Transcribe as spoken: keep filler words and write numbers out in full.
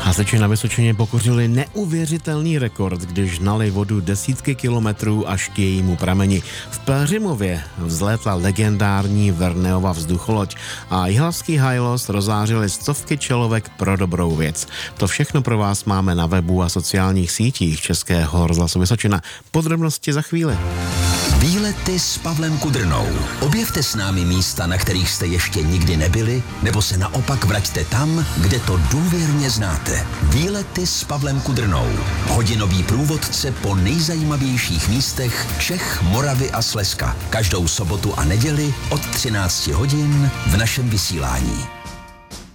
Hasiči na Vysočině pokořili neuvěřitelný rekord, když hnali vodu desítky kilometrů až k jejímu prameni. V Pelhřimově vzlétla legendární Verneova vzducholoď a jihlavský hajlos rozářili stovky čelovek pro dobrou věc. To všechno pro vás máme na webu a sociálních sítích Českého rozhlasu Vysočina. Podrobnosti za chvíli. Výlety s Pavlem Kudrnou. Objevte s námi místa, na kterých jste ještě nikdy nebyli, nebo se naopak vraťte tam, kde to důvěrně znáte. Výlety s Pavlem Kudrnou. Hodinový průvodce po nejzajímavějších místech Čech, Moravy a Slezska. Každou sobotu a neděli od třinácti hodin v našem vysílání.